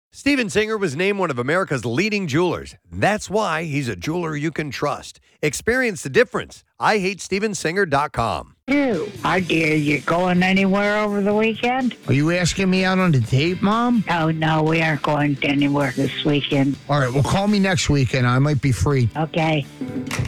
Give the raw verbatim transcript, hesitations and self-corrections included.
Steven Singer was named one of America's leading jewelers. That's why he's a jeweler you can trust. Experience the difference. I hate steven singer dot com. You, I dare you going anywhere over the weekend? Are you asking me out on a date, Mom? Oh, no, we aren't going anywhere this weekend. All right, well, call me next weekend. I might be free. Okay.